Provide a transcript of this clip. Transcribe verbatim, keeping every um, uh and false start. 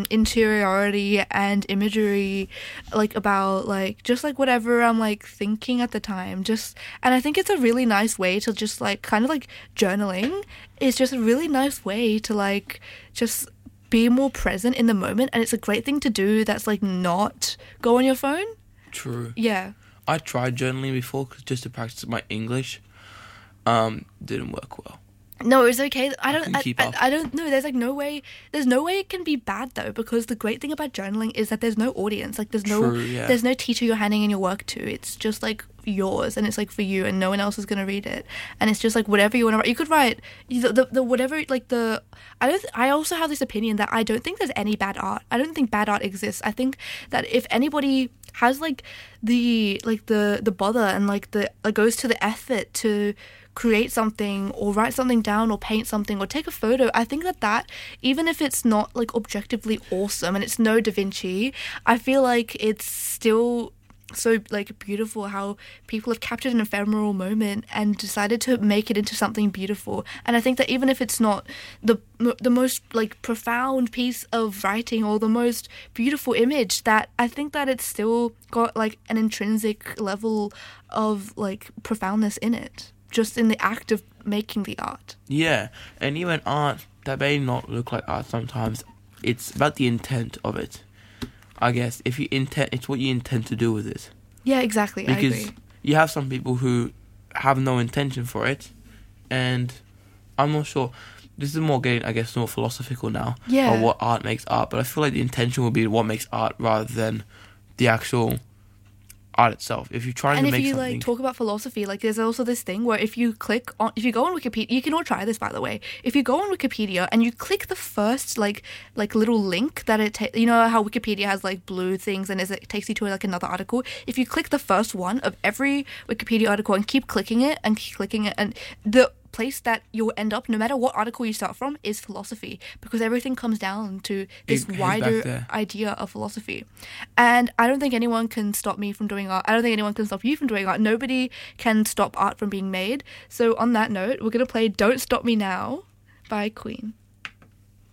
um interiority and imagery, like about like just like whatever I'm like thinking at the time. Just and I think it's a really nice way to just like kind of like journaling is just a really nice way to like just be more present in the moment, and it's a great thing to do that's like not go on your phone. True. Yeah. I tried journaling before 'cause just to practice my English. Um, didn't work well. No, it's okay. I I don't. couldn't I, keep I, up. I don't know. There's like no way. There's no way it can be bad though, because the great thing about journaling is that there's no audience. Like there's no. True, yeah. There's no teacher you're handing in your work to. It's just like yours, and it's like for you, and no one else is gonna read it. And it's just like whatever you want to write. You could write the, the the whatever like the. I don't. I also have this opinion that I don't think there's any bad art. I don't think bad art exists. I think that if anybody has like the like the the bother and like the like goes to the effort to create something or write something down or paint something or take a photo, I think that that even if it's not like objectively awesome and it's no Da Vinci, I feel like it's still so like beautiful how people have captured an ephemeral moment and decided to make it into something beautiful. And I think that even if it's not the the most like profound piece of writing or the most beautiful image, that I think that it's still got like an intrinsic level of like profoundness in it, just in the act of making the art. Yeah, and even art that may not look like art sometimes, it's about the intent of it. I guess if you intend, it's what you intend to do with it. Yeah, exactly. Because I agree. you have some people who have no intention for it, and I'm not sure. This is more getting, I guess, more philosophical now. Yeah. Or what art makes art, but I feel like the intention will be what makes art rather than the actual art itself. If you're trying and to if make you something, like talk about philosophy, like there's also this thing where if you click on, if you go on Wikipedia, you can all try this by the way. If you go on Wikipedia and you click the first like like little link that it, ta- you know how Wikipedia has like blue things and it takes you to like another article. If you click the first one of every Wikipedia article and keep clicking it and keep clicking it, and the place that you'll end up, no matter what article you start from, is philosophy, because everything comes down to this It heads back wider there. idea of philosophy. And I don't think anyone can stop me from doing art. I don't think anyone can stop you from doing art. Nobody can stop art from being made. So on that note, we're going to play Don't Stop Me Now by Queen.